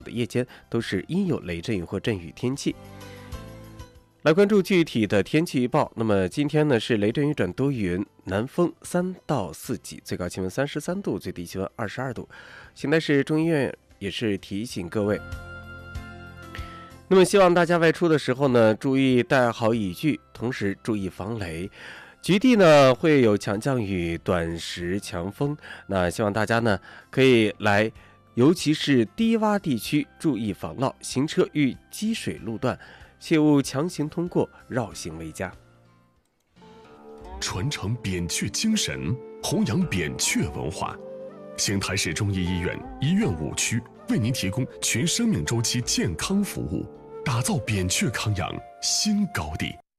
夜间都是阴有雷阵雨或阵雨天气。来关注具体的天气预报。那么今天呢是雷阵雨转多云，南风3到4级，最高气温33度，最低气温22度。现在是中医院也是提醒各位，那么希望大家外出的时候呢，注意带好雨具，同时注意防雷。局地呢会有强降雨、短时强风，那希望大家呢可以来，尤其是低洼地区注意防涝，行车遇积水路段切勿强行通过，绕行为佳。 传承扁鹊精神，弘扬扁鹊文化。邢台市中医医院医院5区为您提供全生命周期健康服务，打造扁鹊康养新高地。